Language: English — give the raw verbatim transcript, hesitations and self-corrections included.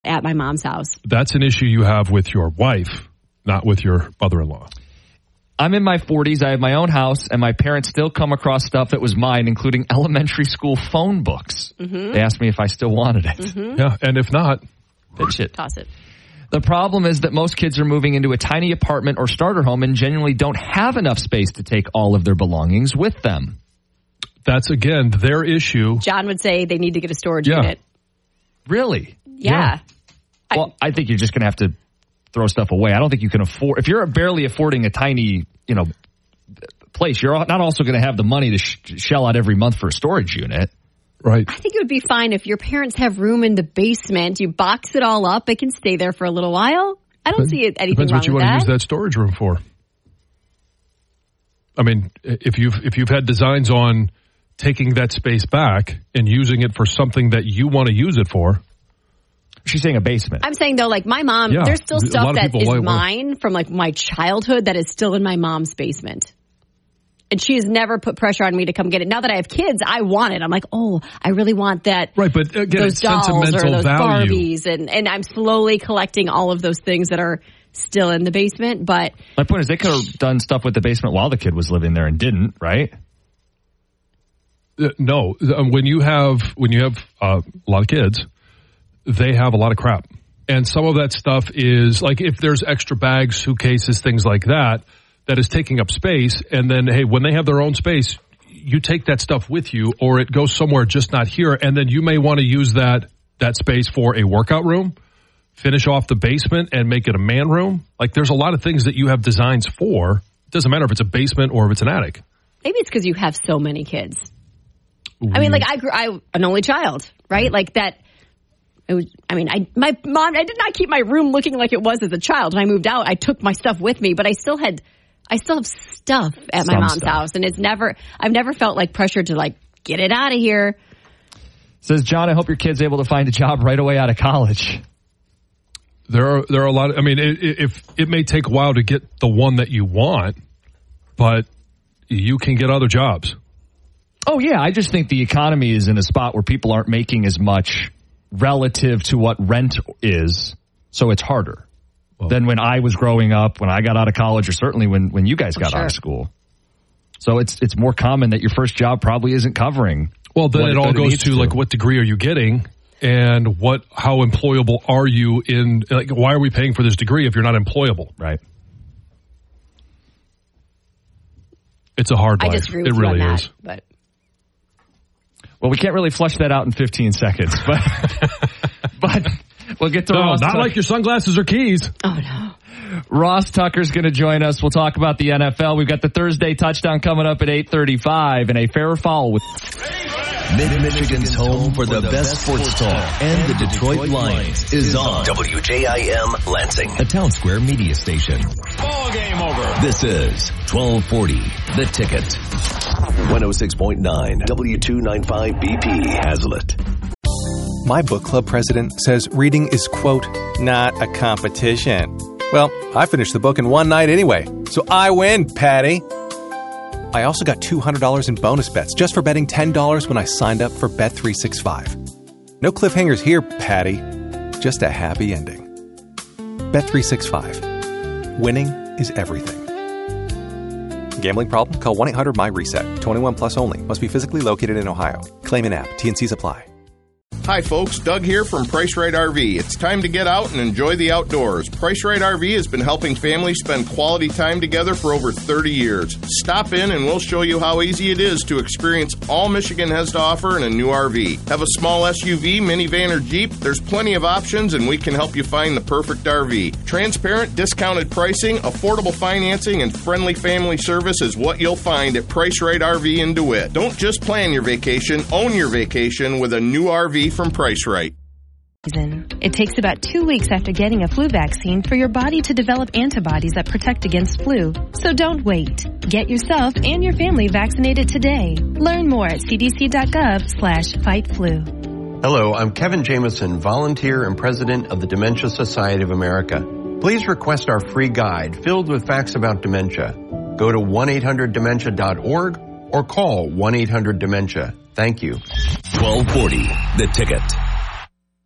at my mom's house. That's an issue you have with your wife, not with your mother-in-law. I'm in my forties. I have my own house, and my parents still come across stuff that was mine, including elementary school phone books. Mm-hmm. They asked me if I still wanted it. Mm-hmm. Yeah, and if not, bitch it. Toss it. The problem is that most kids are moving into a tiny apartment or starter home and genuinely don't have enough space to take all of their belongings with them. That's, again, their issue. John would say they need to get a storage yeah. unit. Really? Yeah. yeah. Well, I, I think you're just going to have to throw stuff away. I don't think you can afford, if you're barely affording a tiny, you know, place, you're not also going to have the money to sh- shell out every month for a storage unit. Right. I think it would be fine if your parents have room in the basement. You box it all up. It can stay there for a little while. I don't Depends, see it, anything depends wrong what you with want that. to use that storage room for. I mean, if you've if you've had designs on taking that space back and using it for something that you want to use it for. She's saying a basement. I'm saying, though, like my mom, yeah, there's still stuff that is like, mine from like my childhood that is still in my mom's basement. And she has never put pressure on me to come get it. Now that I have kids, I want it. I'm like, oh, I really want that. Right, but again, those it's dolls sentimental or those value. Barbies. And, and I'm slowly collecting all of those things that are still in the basement. But my point is they could have done stuff with the basement while the kid was living there and didn't, right? Uh, no. When you have, when you have uh, a lot of kids, they have a lot of crap. And some of that stuff is, like, if there's extra bags, suitcases, things like that, that is taking up space. And then, hey, when they have their own space, you take that stuff with you, or it goes somewhere just not here. And then you may want to use that that space for a workout room, finish off the basement, and make it a man room. Like, there's a lot of things that you have designs for. It doesn't matter if it's a basement or if it's an attic. Maybe it's because you have so many kids. Ooh. I mean, like, I grew, I an only child, right? Like that. It was, I mean, I, my mom, I did not keep my room looking like it was as a child. When I moved out, I took my stuff with me, but I still had, I still have stuff at Some my mom's stuff. house. And it's never, I've never felt like pressure to like, get it out of here. Says John, I hope your kid's able to find a job right away out of college. There are, there are a lot of, I mean, it, it, if it may take a while to get the one that you want, but you can get other jobs. Oh yeah. I just think the economy is in a spot where people aren't making as much relative to what rent is, so it's harder well, than when I was growing up, when I got out of college, or certainly when, when you guys got sure. out of school. So it's it's more common that your first job probably isn't covering. Well, then what, it all goes it to, to like what degree are you getting, and what how employable are you in? Like, why are we paying for this degree if you're not employable? Right. It's a hard I life. disagree with it you really on is. that, but. Well, we can't really flesh that out in fifteen seconds, but but we'll get to no, Ross not Tucker. like your sunglasses or keys. Oh, no. Ross Tucker's going to join us. We'll talk about the N F L. We've got the Thursday touchdown coming up at eight thirty-five and a fair or foul with Mid-Michigan's home for the best sports talk and the Detroit Lions is on W J I M Lansing, a Town Square media station. Ball game over. This is twelve forty, The Ticket. one oh six point nine W two ninety-five B P Hazlet. My book club president says reading is, quote, not a competition. Well, I finished the book in one night anyway, so I win, Patty. I also got two hundred dollars in bonus bets just for betting ten dollars when I signed up for Bet three sixty-five. No cliffhangers here, Patty. Just a happy ending. Bet three sixty-five. Winning is everything. Gambling problem? Call one eight hundred M Y reset. twenty-one plus only. Must be physically located in Ohio. Claim an app. T and Cs apply. Hi folks, Doug here from Price Right R V. It's time to get out and enjoy the outdoors. Price Right R V has been helping families spend quality time together for over thirty years. Stop in and we'll show you how easy it is to experience all Michigan has to offer in a new R V. Have a small S U V, minivan, or Jeep? There's plenty of options and we can help you find the perfect R V. Transparent, discounted pricing, affordable financing, and friendly family service is what you'll find at Price Right R V in DeWitt. Don't just plan your vacation, own your vacation with a new R V from Price Right. It takes about two weeks after getting a flu vaccine for your body to develop antibodies that protect against flu. So don't wait. Get yourself and your family vaccinated today. Learn more at cdc.gov slash fight flu. Hello, I'm Kevin Jameson, volunteer and president of the Dementia Society of America. Please request our free guide filled with facts about dementia. Go to one eight hundred dementia dot org or call one eight hundred dementia. Thank you. twelve forty, The Ticket.